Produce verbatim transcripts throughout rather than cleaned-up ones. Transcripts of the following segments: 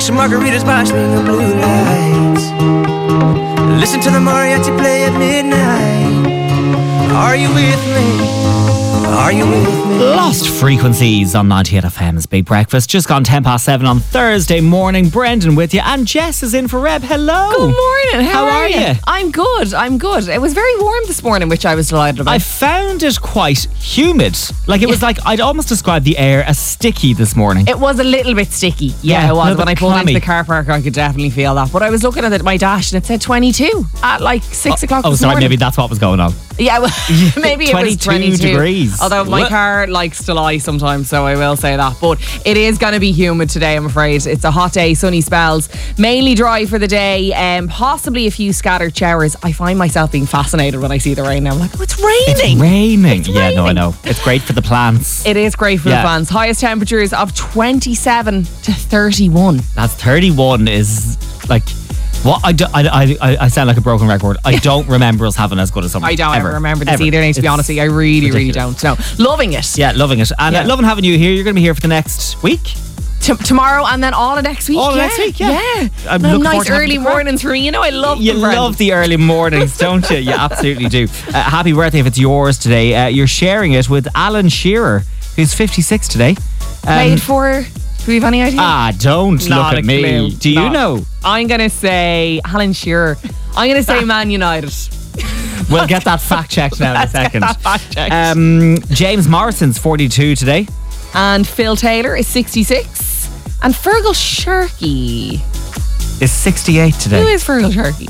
Drink some margaritas by swinging blue lights. Listen to the mariachi play at midnight. Are you with me? Are you with me? Lost Frequencies on ninety-eight F M's Big Breakfast. Just gone ten past seven on Thursday morning. Brendan with you, and Jess is in for Reb. Hello. Good morning. How, How are, are you? you? I'm good. I'm good. It was very warm this morning, which I was delighted about. I found it quite humid. Like it was like, I'd almost describe the air as sticky this morning. It was a little bit sticky. Yeah, Yeah, it was. a little When I bit pulled clammy. into the car park, I could definitely feel that. But I was looking at it, my dash, and it said twenty-two at like six o'clock Oh, this sorry, morning. maybe that's what was going on. Yeah, well, maybe it was twenty-two twenty-two degrees. Although my What? car likes to lie sometimes, so I will say that. But it is going to be humid today, I'm afraid. It's a hot day, sunny spells, mainly dry for the day, and um, possibly a few scattered showers. I find myself being fascinated when I see the rain now. I'm like, oh, it's raining. It's raining. It's yeah, no, I raining. know. It's great for the plants. It is great for Yeah. the fans. Highest temperatures of twenty-seven to thirty-one. That's thirty-one is like... What I, do, I, I, I sound like a broken record. I don't remember us having as good a summer. I don't ever, ever remember this ever. either, to be It's honest with you. I really, really ridiculous. don't. No, loving it. Yeah, loving it. And Yeah. uh, loving having you here. You're going to be here for the next week. T- tomorrow and then all of next week. All of yeah. next week, yeah. Yeah. I'm No, looking forward nice to having early the crack. mornings for me. You know, I love You them, Brendan. love the early mornings, don't you? You absolutely do. Uh, happy birthday if it's yours today. Uh, you're sharing it with Alan Shearer, who's fifty-six today. Um, Played for... Do we have any idea? Ah, don't Not look at a me. clue. Do you Not- know? I'm going to say Alan Shearer. I'm going to say Man United. We'll get that fact checked now in a Let's get second. that fact checked. Um, James Morrison's forty-two today. And Phil Taylor is sixty-six. And Fergal Sharkey. Is sixty-eight Who today. is Fergal Sharkey?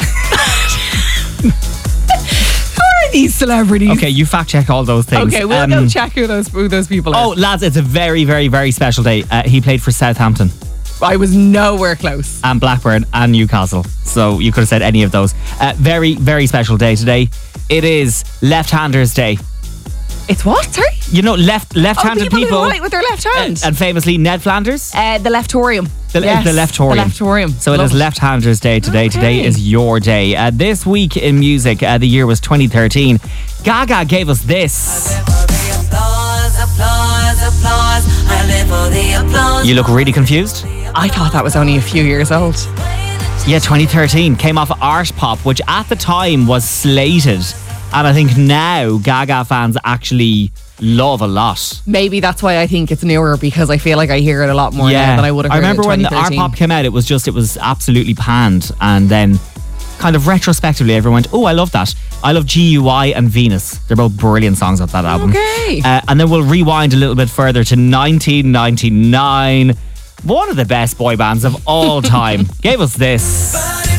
Who are these celebrities? Okay, you fact check all those things. Okay, we'll Um, go check who those who those people are. Oh, lads, it's a very, very, very special day. Uh, he played for Southampton I was nowhere close. and Blackburn and Newcastle. So you could have said any of those. Uh, very, very special day today. It is Left-Handers Day. It's what? Sorry? You know, left left-handed oh, people, people. who write with their left hand. uh, and famously Ned Flanders. Uh, the leftorium. The, Yes, the Leftorium. The leftorium. So it Love is Left-Handers Day today. Okay. Today is your day. Uh, this week in music, uh, the year was twenty thirteen. Gaga gave us this. You look really confused? I thought that was only a few years old. Yeah, twenty thirteen came off Art Pop, which at the time was slated. And I think now Gaga fans actually love a lot. Maybe that's why I think it's newer, because I feel like I hear it a lot more now than I would have I heard remember it in when the Art twenty thirteen. Pop came out, it was just, it was absolutely panned. And then kind of retrospectively, everyone went, oh, I love that. I love G U I and Venus. They're both brilliant songs off that album. Okay. Uh, and then we'll rewind a little bit further to nineteen ninety-nine. One of the best boy bands of all time gave us this.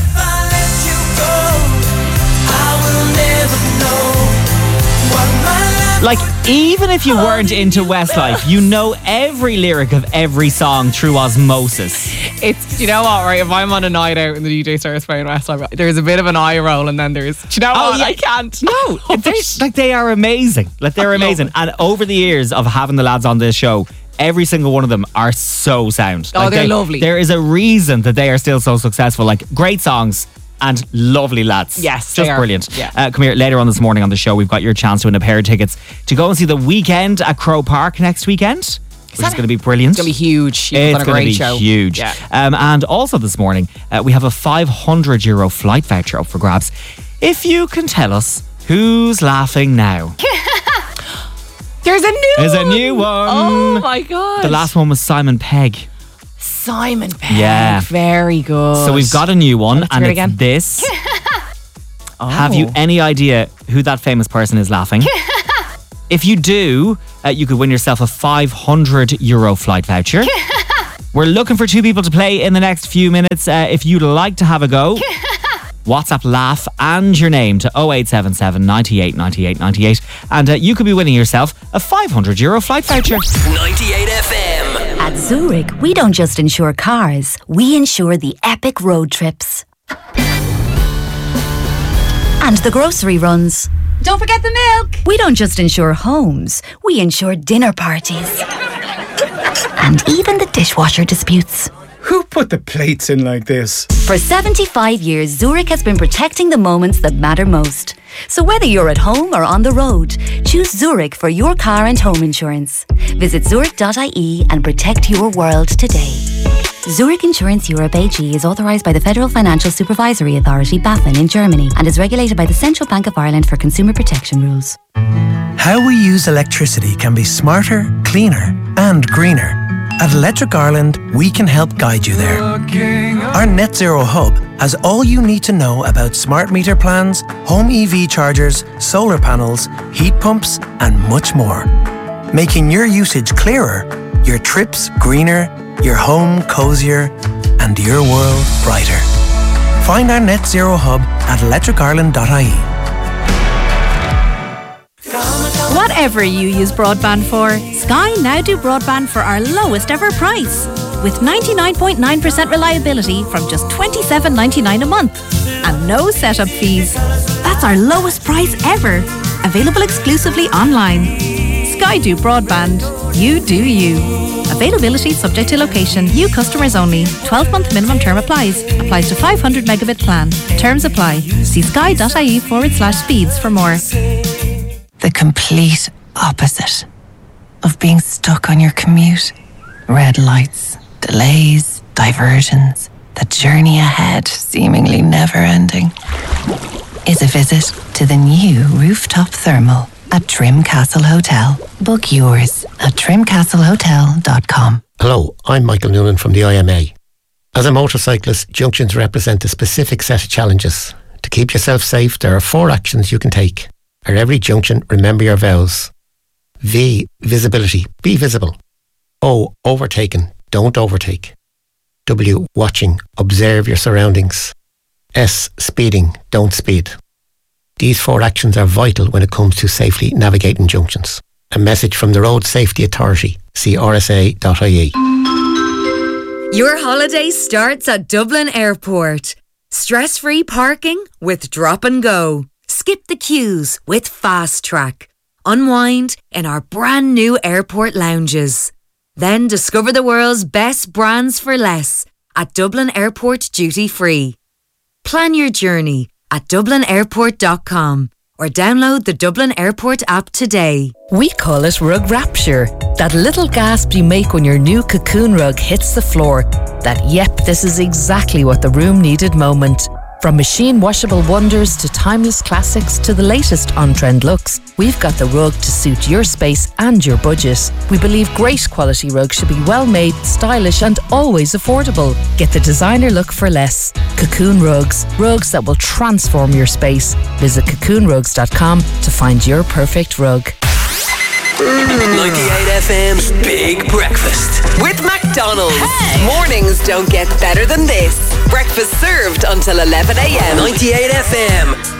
Like, even if you weren't into Westlife, you know every lyric of every song through osmosis. It's, you know what, right? If I'm on a night out and the D J starts playing Westlife, there's a bit of an eye roll, and then there's, do you know Oh, what? yeah. I can't. No, they, like they are amazing. Like they're I love amazing. it. And over the years of having the lads on this show, every single one of them are so sound. Oh, Like, they're they- lovely. There is a reason that they are still so successful. Like great songs and lovely lads. Yes, just they are. brilliant. Yeah. Uh, come here later on this morning on the show. We've got your chance to win a pair of tickets to go and see The Weeknd at Crow Park next weekend, which is that- going to be brilliant. It's going to be huge. You've It's done a going to great be show. huge. Yeah. Um, and also this morning, uh, we have a five hundred euro flight voucher up for grabs. If you can tell us who's laughing now. There's a new There's a one. new one. Oh my God. The last one was Simon Pegg. Simon Pegg. Yeah. Very good. So we've got a new one, Let's and hear it's it again. this. Oh. Have you any idea who that famous person is laughing? If you do, uh, you could win yourself a five hundred euro flight voucher. We're looking for two people to play in the next few minutes. Uh, if you'd like to have a go, WhatsApp laugh and your name to oh eight seven seven, ninety-eight, ninety-eight, ninety-eight, and uh, you could be winning yourself a five hundred euro flight voucher. ninety-eight F M. At Zurich, we don't just insure cars, we insure the epic road trips. And the grocery runs. Don't forget the milk. We don't just insure homes, we insure dinner parties. And even the dishwasher disputes. Who put the plates in like this? For seventy-five years, Zurich has been protecting the moments that matter most. So whether you're at home or on the road, choose Zurich for your car and home insurance. Visit zurich dot I E and protect your world today. Zurich Insurance Europe A G is authorised by the Federal Financial Supervisory Authority, BaFin, in Germany and is regulated by the Central Bank of Ireland for consumer protection rules. How we use electricity can be smarter, cleaner and greener. At Electric Ireland, we can help guide you there. Our Net Zero Hub has all you need to know about smart meter plans, home E V chargers, solar panels, heat pumps and much more. Making your usage clearer, your trips greener, your home cosier and your world brighter. Find our Net Zero Hub at electric ireland dot I E. Whatever you use broadband for, Sky now do broadband for our lowest ever price. With ninety-nine point nine percent reliability from just twenty-seven ninety-nine a month. And no setup fees. That's our lowest price ever. Available exclusively online. Sky do broadband. You do you. Availability subject to location. New customers only. twelve month minimum term applies. Applies to five hundred megabit plan. Terms apply. See sky.ie forward slash speeds for more. The complete opposite of being stuck on your commute. Red lights, delays, diversions, the journey ahead seemingly never ending. Is a visit to the new rooftop thermal at Trim Castle Hotel. Book yours at trim castle hotel dot com. Hello, I'm Michael Noonan from the I M A. As a motorcyclist, junctions represent a specific set of challenges. To keep yourself safe, there are four actions you can take. At every junction, remember your vows. V, visibility, be visible. O, overtaken, don't overtake. W, watching, observe your surroundings. S, speeding, don't speed. These four actions are vital when it comes to safely navigating junctions. A message from the Road Safety Authority. See r s a dot I e. Your holiday starts at Dublin Airport. Stress-free parking with Drop and Go. Skip the queues with Fast Track. Unwind in our brand new airport lounges. Then discover the world's best brands for less at Dublin Airport Duty Free. Plan your journey at dublin airport dot com or download the Dublin Airport app today. We call it rug rapture. That little gasp you make when your new Cocoon rug hits the floor. That yep, this is exactly what the room needed moment. From machine washable wonders to timeless classics to the latest on-trend looks, we've got the rug to suit your space and your budget. We believe great quality rugs should be well made, stylish and always affordable. Get the designer look for less. Cocoon Rugs. Rugs that will transform your space. Visit cocoon rugs dot com to find your perfect rug. ninety-eight F M's Big Breakfast with McDonald's. Hey. Mornings don't get better than this. Breakfast served until eleven a.m. ninety-eight F M.